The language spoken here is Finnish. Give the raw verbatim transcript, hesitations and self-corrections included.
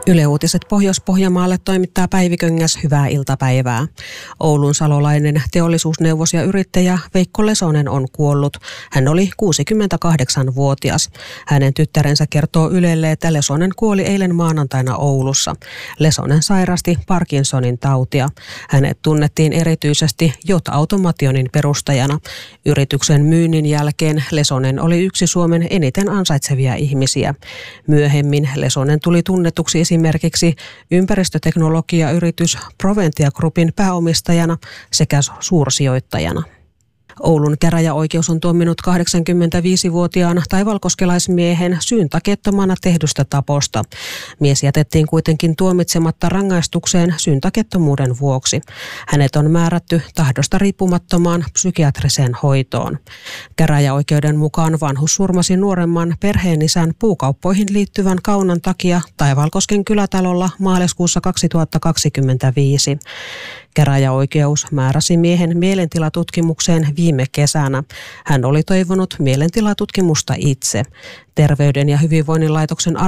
Yle Uutiset Pohjois-Pohjanmaalle toimittaa Päivi Köngäs, hyvää iltapäivää. Oulun salolainen teollisuusneuvos ja yrittäjä Veikko Lesonen on kuollut. Hän oli kuusikymmentäkahdeksanvuotias. Hänen tyttärensä kertoo Ylelle, että Lesonen kuoli eilen maanantaina Oulussa. Lesonen sairasti Parkinsonin tautia. Hänet tunnettiin erityisesti J Automationin perustajana. Yrityksen myynnin jälkeen Lesonen oli yksi Suomen eniten ansaitsevia ihmisiä. Myöhemmin Lesonen tuli tunnetuksi esimerkiksi ympäristöteknologiayritys Proventia Groupin pääomistajana sekä suursijoittajana. Oulun käräjäoikeus on tuominnut kahdeksankymmentäviisivuotiaan taivalkoskelaismiehen syyntakettomana tehdystä taposta. Mies jätettiin kuitenkin tuomitsematta rangaistukseen syyntakettomuuden vuoksi. Hänet on määrätty tahdosta riippumattomaan psykiatriseen hoitoon. Käräjäoikeuden mukaan vanhus surmasi nuoremman perheenisän puukauppoihin liittyvän kaunan takia Taivalkosken kylätalolla maaliskuussa kaksituhattakaksikymmentäviisi. Käräjäoikeus määräsi miehen mielentilatutkimukseen viime kesänä. Hän oli toivonut mielentilatutkimusta itse. Terveyden ja hyvinvoinnin laitoksen